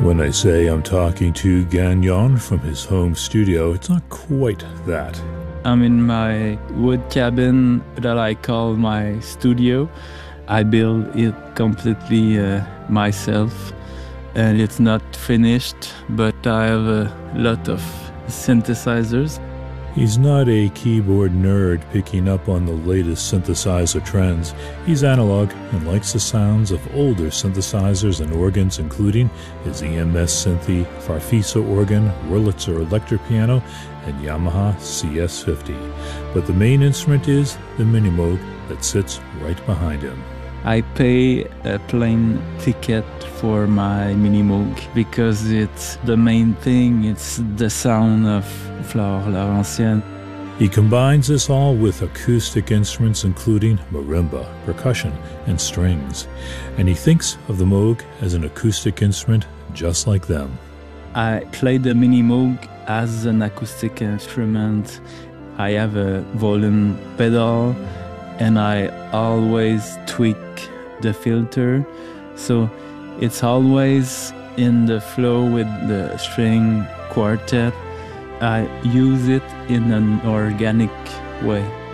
When I say I'm talking to Gagnon from his home studio, it's not quite that. I'm in my wood cabin that I call my studio. I build it completely myself, and it's not finished, but I have a lot of synthesizers. He's not a keyboard nerd picking up on the latest synthesizer trends. He's analog and likes the sounds of older synthesizers and organs, including his EMS Synthi, Farfisa organ, Wurlitzer electric piano, and Yamaha CS50. But the main instrument is the Minimoog that sits right behind him. I pay a plane ticket for my Minimoog because it's the main thing. It's the sound of Flore Laurentienne. He combines this all with acoustic instruments including marimba, percussion, and strings. And he thinks of the Moog as an acoustic instrument just like them. I play the Minimoog as an acoustic instrument. I have a volume pedal, and I always tweak the filter, so it's always in the flow with the string quartet. I use it in an organic way.